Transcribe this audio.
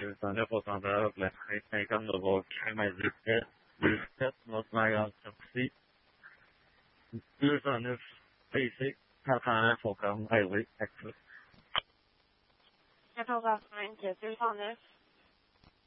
209 au standard, la 1350 va voir crème Z7, notre meilleure sortie. 209 PC, 409 au comme highway, actif. 14h05, 209.